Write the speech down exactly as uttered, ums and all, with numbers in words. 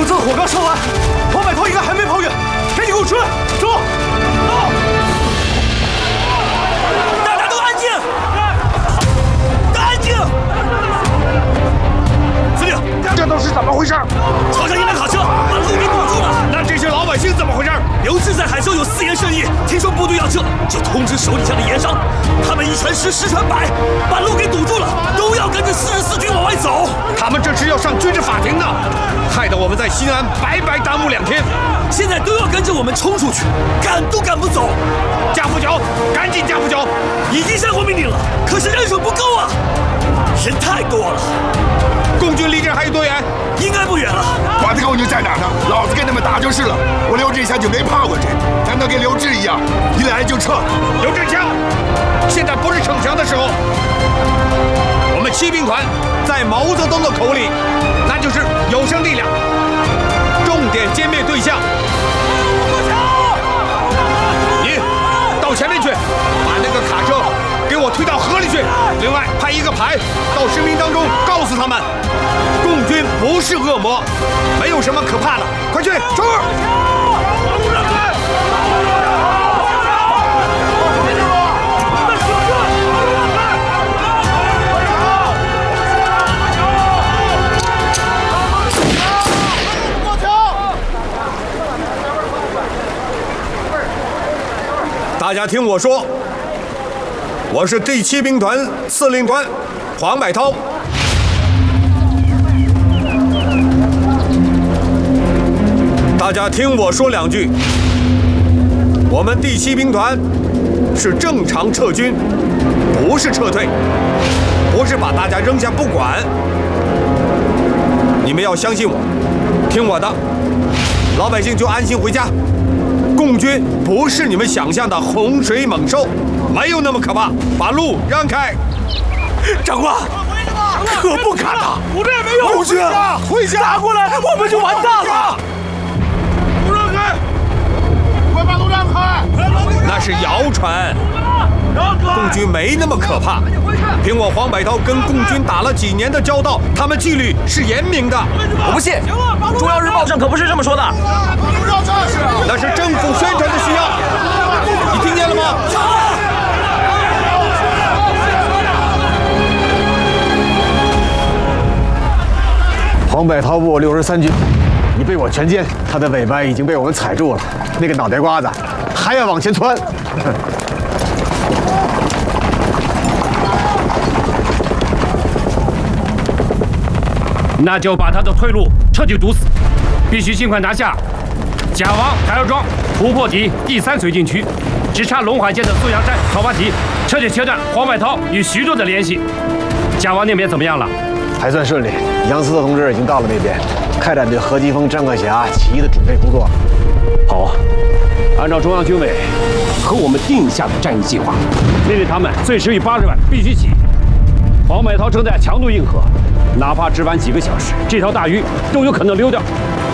右侧火刚烧完，黄百韬应该还没跑远，赶紧给我出来，走！走！大家都安静，都安静！司令， 这都是怎么回事？ 朝上一辆卡车把路给堵住了。 那这些老百姓怎么回事？ 刘志在海州有四言圣意，听说部队要撤，就通知手底下的盐商，他们一传十，十传百，把路给堵住了，都要跟着四十四军往外走。 他们这是要上军事法庭的，害得我们在西安白白耽误两天。 现在都要跟着我们冲出去，赶都赶不走。 加副脚，赶紧加副脚！ 已经下过命令了，可是人手不够啊，人太多了。 共军离这还有多远？ 应该不远了。 管他共军在哪呢，老子跟他们打就是了。我刘志一向就没怕过谁，咱能跟刘志一样，一来就撤。 刘志强，现在不是逞强的时候。我们骑兵团在毛泽东的口里，那就是有生力量。重点歼灭对象。你到前面去，把那个卡车给我推到河里去。另外派一个排到士兵当中，告诉他们，共军不是恶魔，没有什么可怕的。快去，出！大家听我说，我是第七兵团司令官黄百韬。大家听我说两句，我们第七兵团是正常撤军，不是撤退，不是把大家扔下不管。你们要相信我，听我的，老百姓就安心回家。共军不是你们想象的洪水猛兽，没有那么可怕。把路让开。 长官，可不敢啊！我这也没有。 共军回家， 打过来我们就完蛋了。 路让开，快把路让开！ 那是谣传，共军没那么可怕。凭我黄百韬跟共军打了几年的交道，他们纪律是严明的。 我不信，中央日报上可不是这么说的。 那是政府宣传的需要，你听见了吗？ 黄百韬部六十三军已被我全歼，他的尾巴已经被我们踩住了，那个脑袋瓜子还要往前窜。 那就把他的退路彻底堵死，必须尽快拿下甲王台儿庄突破敌第三绥靖区，只差陇海间的苏阳山讨伐敌，彻底切断黄百韬与徐州的联系。甲王那边怎么样了？ 还算顺利，杨思特同志已经到了那边，开展对何基峰、张克侠起义的准备工作。 好，按照中央军委和我们定下的战役计划，命令他们最迟于八日晚必须起义。黄百韬正在强度硬核，哪怕只晚几个小时，这条大鱼都有可能溜掉。